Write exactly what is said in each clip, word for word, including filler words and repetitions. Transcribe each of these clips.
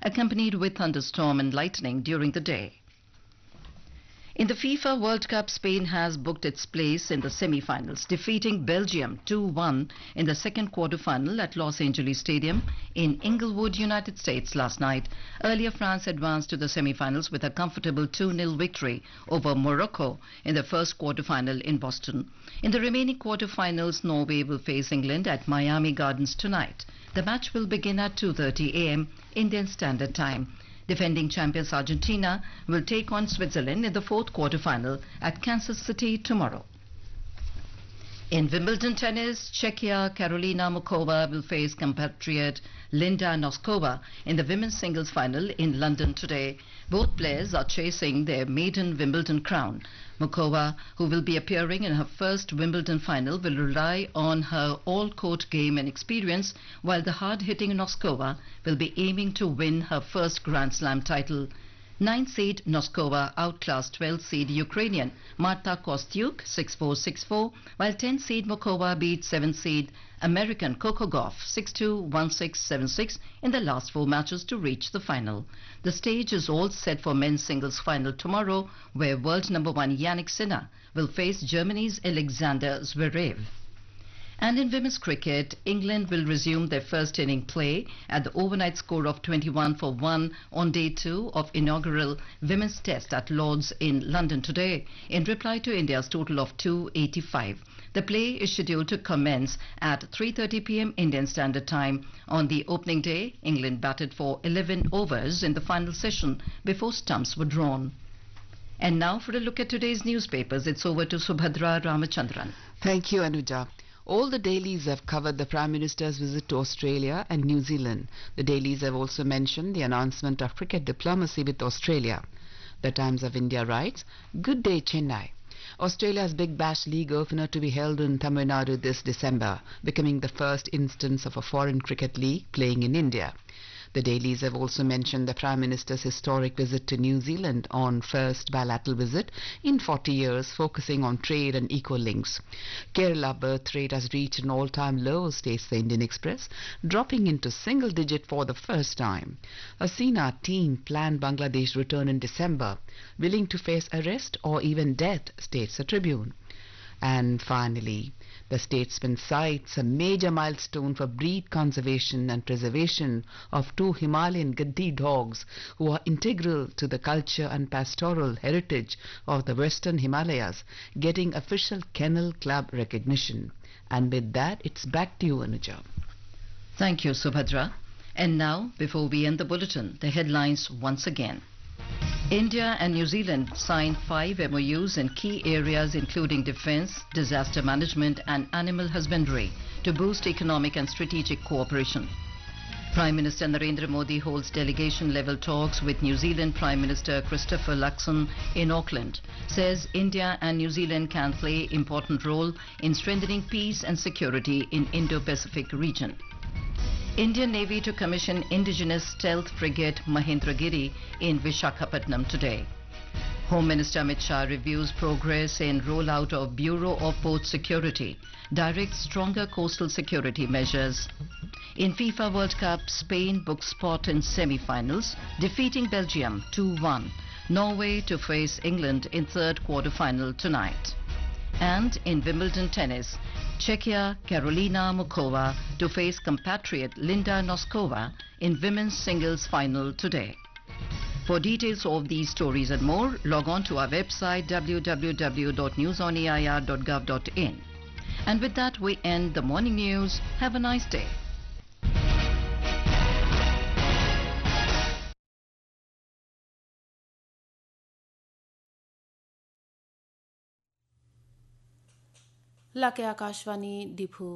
accompanied with thunderstorm and lightning during the day. In the FIFA World Cup, Spain has booked its place in the semi-finals, defeating Belgium two one in the second quarter-final at Los Angeles Stadium in Inglewood, United States last night. Earlier, France advanced to the semi-finals with a comfortable two nil victory over Morocco in the first quarter-final in Boston. In the remaining quarter-finals, Norway will face England at Miami Gardens tonight. The match will begin at two thirty a m Indian Standard Time. Defending champions Argentina will take on Switzerland in the fourth quarter-final at Kansas City tomorrow. In Wimbledon tennis, Czechia Karolina Muchova will face compatriot Linda Noskova in the women's singles final in London today. Both players are chasing their maiden Wimbledon crown. Muchova, who will be appearing in her first Wimbledon final, will rely on her all-court game and experience, while the hard-hitting Noskova will be aiming to win her first Grand Slam title. Ninth seed Noskova outclassed twelfth seed Ukrainian Marta Kostyuk six four six four, while tenth seed Muchova beat seventh seed American Coco Gauff six two one six seven six in the last four matches to reach the final. The stage is all set for men's singles final tomorrow, where world number one Yannick Sinner will face Germany's Alexander Zverev. And in women's cricket, England will resume their first inning play at the overnight score of twenty-one for one on day two of inaugural women's test at Lord's in London today, in reply to India's total of two eighty-five. The play is scheduled to commence at three thirty p m Indian Standard Time. On the opening day, England batted for eleven overs in the final session before stumps were drawn. And now for a look at today's newspapers, it's over to Subhadra Ramachandran. Thank you, Anuja. All the dailies have covered the Prime Minister's visit to Australia and New Zealand. The dailies have also mentioned the announcement of cricket diplomacy with Australia. The Times of India writes, "Good day, Chennai." Australia's Big Bash League opener to be held in Tamil Nadu this December, becoming the first instance of a foreign cricket league playing in India. The dailies have also mentioned the Prime Minister's historic visit to New Zealand on first bilateral visit in forty years, focusing on trade and eco links. Kerala birth rate has reached an all-time low, states the Indian Express, dropping into single digit for the first time. Hasina teen planned Bangladesh return in December, willing to face arrest or even death, states the Tribune. And finally, the statesman cites a major milestone for breed conservation and preservation of two Himalayan Gaddi dogs who are integral to the culture and pastoral heritage of the Western Himalayas, getting official Kennel Club recognition. And with that, it's back to you, Anuja. Thank you, Subhadra. And now, before we end the bulletin, the headlines once again. India and New Zealand signed five M O Us in key areas including defence, disaster management and animal husbandry to boost economic and strategic cooperation. Prime Minister Narendra Modi holds delegation-level talks with New Zealand Prime Minister Christopher Luxon in Auckland, says India and New Zealand can play important role in strengthening peace and security in Indo-Pacific region. Indian Navy to commission indigenous stealth frigate Mahendragiri in Vishakhapatnam today. Home Minister Amit Shah reviews progress in rollout of Bureau of Port Security, directs stronger coastal security measures. In FIFA World Cup, Spain books spot in semi-finals, defeating Belgium two one. Norway to face England in third quarter-final tonight. And in Wimbledon tennis, Czechia Karolina Muchova to face compatriot Linda Noskova in women's singles final today. For details of these stories and more, log on to our website w w w dot news on a i r dot gov dot in. And with that, we end the morning news. Have a nice day. Lake Akashvani Diphu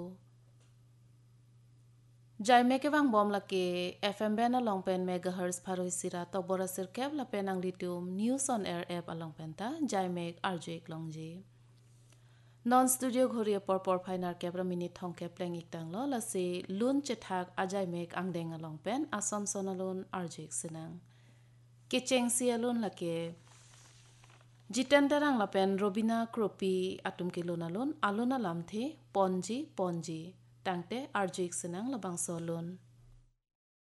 Jaime ke wang bom lake F M ben along pen megahertz paroi sira to borasir keb la penang litum news on air app along penta Jaime R J Klongji non studio ghori por por phainar kebra minute thong ke pleng iktang lo la se lun chethak ajai mek angdeng along pen asom sonalon R J sinang kicheng si alon lake Jitandarang lapen Robina Kropi atum kilonalon alona lamthe ponji ponji tangte arjik senang labang solon